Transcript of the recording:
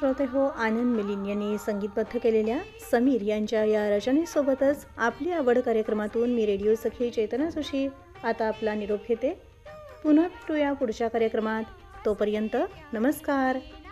श्रोते हो, आनंद मिलिंद यांनी संगीतबद्ध केलेल्या समीर यांच्या या रचनेसोबतच आपली आवड कार्यक्रमातून मी रेडिओ सखी चेतना जोशी आता आपला निरोप घेते. पुन्हा भेटूया पुढच्या कार्यक्रमात. तोपर्यंत नमस्कार.